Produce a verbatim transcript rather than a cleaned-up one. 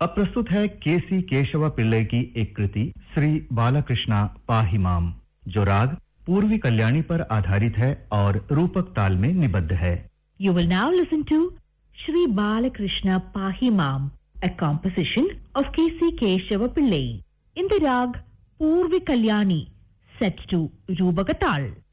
अब प्रस्तुत है केसी केशव पिल्लई की एक कृति श्री बालकृष्णा पाहिमाम, जो राग पूर्वी कल्याणी पर आधारित है और रूपक ताल में निबद्ध है। You will now listen to Shri Balakrishna Pahimam, a composition of K C Keshava Pillai in the rag Purvi Kalyani, set to Rubagatal.